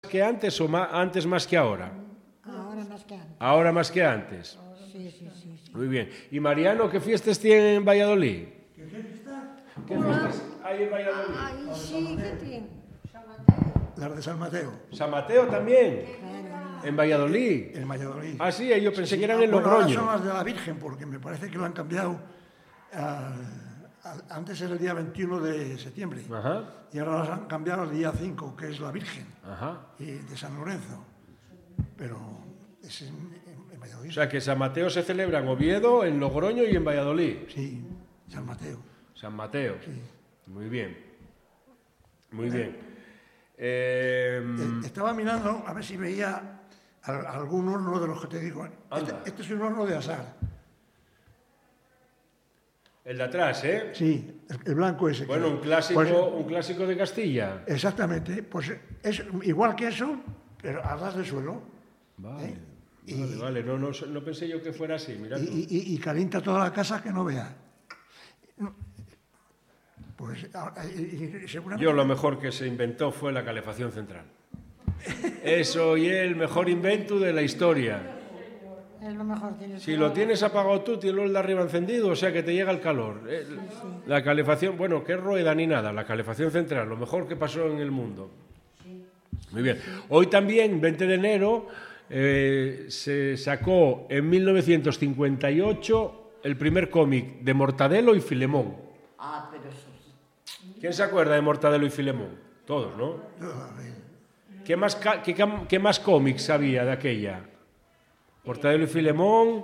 que antes o antes más que ahora? Ahora más que antes. Ahora más que antes. Sí. Muy bien. ¿Y Mariano, qué fiestas tiene en Valladolid? ¿Qué fiestas hay en Valladolid? Ay, sí, ¿qué tiene? Las de San Mateo, ¿San Mateo también? ¿En Valladolid? en Valladolid. Ah, sí, yo pensé que eran en Bueno, ahora Logroño. son las de la Virgen, porque me parece que lo han cambiado. Antes era el día 21 de septiembre. Ajá, Y ahora las han cambiado al día 5, que es la Virgen, ajá. de San Lorenzo. Pero es en Valladolid. O sea que San Mateo se celebra en Oviedo, en Logroño y en Valladolid. Sí, San Mateo. San Mateo. Sí. Muy bien. Muy bien. Estaba mirando a ver si veía algún horno de los que te digo. Anda. Este es un horno de asar. El de atrás, ¿eh? Sí, el blanco ese. Bueno, un clásico de Castilla. Exactamente, pues es igual que eso, pero a ras de suelo. Vale, ¿Eh? vale. No pensé yo que fuera así, mira tú. Y calienta toda la casa que no vea. Pues seguramente... Yo lo mejor que se inventó fue la calefacción central. Eso y el mejor invento de la historia. Es lo mejor que Si lo tienes apagado tú, tienes el de arriba encendido, o sea que te llega el calor. La calefacción, bueno, qué rueda ni nada, la calefacción central, lo mejor que pasó en el mundo. Muy bien. Hoy también, 20 de enero, se sacó en 1958 el primer cómic de Mortadelo y Filemón. Ah, pero eso sí. ¿Quién se acuerda de Mortadelo y Filemón? Todos, ¿no? ¿Qué más cómics había de aquella? Mortadelo y Filemón.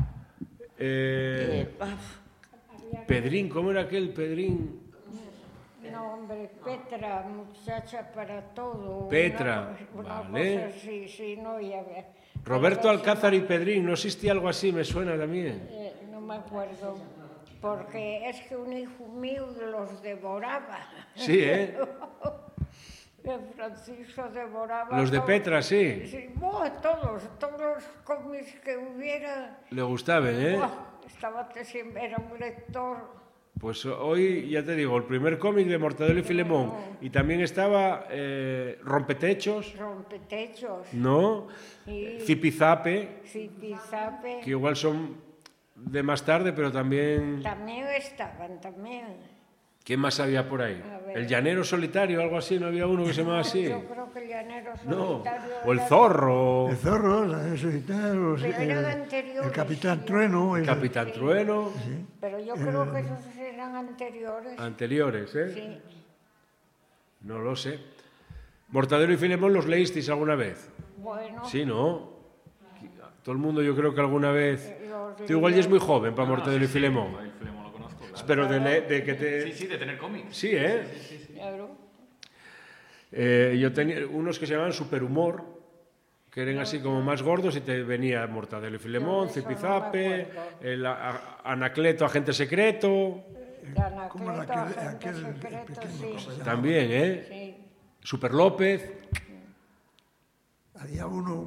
Pedrín, ¿cómo era aquel Pedrín? No, hombre, Petra, muchacha para todo. Petra, una vale. cosa, sí, no, ya ve. Roberto Alcázar y Pedrín, ¿no existía algo así? Me suena también. No me acuerdo, porque es que un hijo mío los devoraba. Sí, ¿eh? Francisco devoraba. Los de todo. Petra, sí. Sí, todos los cómics que hubiera. Le gustaban, ¿eh? Siempre, era un lector. Pues hoy, ya te digo, el primer cómic de Mortadelo y Filemón. Y también estaba Rompetechos, Rompetechos. ¿no? Sí. Zipizape, Zipizape. que igual son de más tarde, pero también... También estaban, también. ¿Qué más había por ahí? A ver. El llanero solitario, algo así, ¿no había uno que se llamaba así? Yo creo que el llanero No, solitario. o el era- zorro, El zorro, eso y tal, Pero eran anteriores, el Capitán sí. Trueno. el Capitán Trueno, Pero yo creo que esos eran anteriores. anteriores, ¿eh? Sí. No lo sé. Mortadelo y Filemón, ¿los leísteis alguna vez? Bueno, Sí, ¿no? Todo el mundo yo creo que alguna vez... los Tú igual ya es muy joven para Mortadelo y Sí, Filemón. el Filemón lo conozco, claro. Pero de que te... Sí, de tener cómics. Sí, ¿eh? claro. Yo tenía unos que se llamaban Superhumor, que eran así como más gordos y te venía Mortadelo y Filemón, Yo de eso Zipizape, no me acuerdo. el Anacleto, Agente Secreto, ¿Cómo era Anacleto, agente aquel secreto, pequeño sí. que se llamaba? también, ¿eh? Sí. Super López, Había uno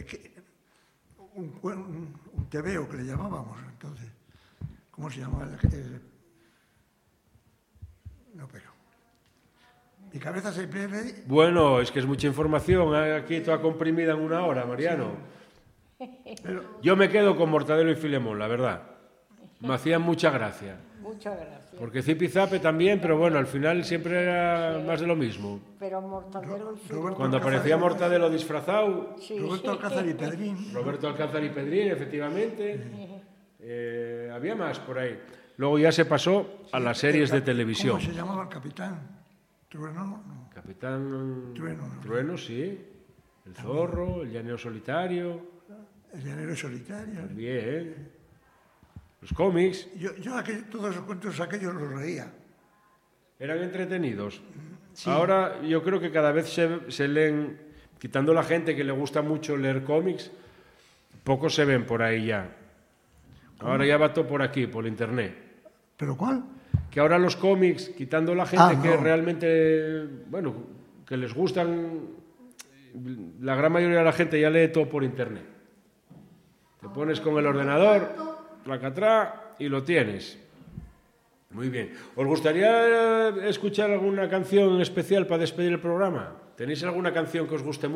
un tebeo que le llamábamos entonces. ¿Cómo se llamaba? No, pero... Mi cabeza se pierde. bueno, es que es mucha información, aquí toda comprimida en una hora, Mariano. Yo me quedo con Mortadelo y Filemón, la verdad. Me hacían mucha gracia. Muchas gracias. Porque Zipizape también, pero bueno, al final siempre era más de lo mismo. Pero Mortadelo y Filemón. Roberto Cuando Alcázar aparecía y- Mortadelo disfrazado, Sí, Roberto Alcázar y Pedrín. Roberto Alcázar y Pedrín, efectivamente. Había más por ahí. Luego ya se pasó a las series de televisión. ¿Cómo se llamaba el capitán? Trueno, no. Capitán Trueno. Trueno, sí. El zorro, el llanero solitario. El llanero solitario. Bien. Los cómics Yo todos esos cuentos aquellos los leía. eran entretenidos. Ahora yo creo que cada vez se leen, quitando la gente que le gusta mucho leer cómics, pocos se ven por ahí ya. Ahora ya va todo por aquí, por internet. ¿Pero cuál? Que ahora los cómics, quitando la gente que no. realmente, bueno, que les gustan, la gran mayoría de la gente ya lee todo por internet. Te pones con el ordenador, placatrá, y lo tienes. Muy bien. ¿Os gustaría escuchar alguna canción especial para despedir el programa? ¿Tenéis alguna canción que os guste